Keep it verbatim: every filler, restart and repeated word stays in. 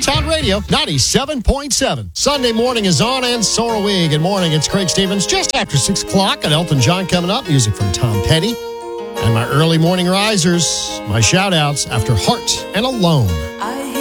Town Radio, ninety-seven point seven. Sunday morning is on, and so are we. Good morning. It's Craig Stevens. Just after six o'clock, and Elton John coming up. Music from Tom Petty. And my early morning risers, my shout-outs after Heart and Alone. I